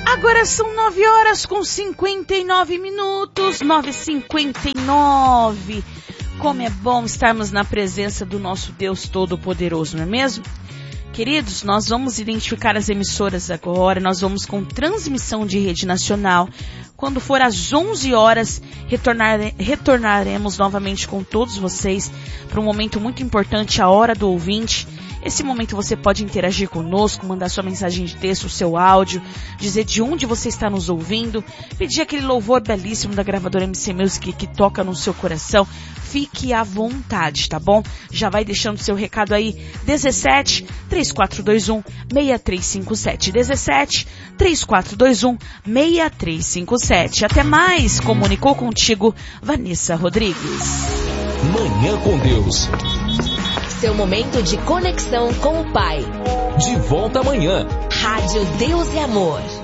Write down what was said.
Agora são 9h59, 9h59. Como é bom estarmos na presença do nosso Deus Todo-Poderoso, não é mesmo? Queridos, nós vamos identificar as emissoras agora, nós vamos com transmissão de rede nacional. Quando for às 11 horas, retornaremos novamente com todos vocês para um momento muito importante, a Hora do Ouvinte. Esse momento você pode interagir conosco, mandar sua mensagem de texto, o seu áudio, dizer de onde você está nos ouvindo, pedir aquele louvor belíssimo da gravadora MC Music que toca no seu coração. Fique à vontade, tá bom? Já vai deixando seu recado aí, 17 3421 6357. 17 3421 6357. Até mais, comunicou contigo Vanessa Rodrigues. Manhã com Deus. Seu momento de conexão com o Pai. De volta amanhã. Rádio Deus e Amor.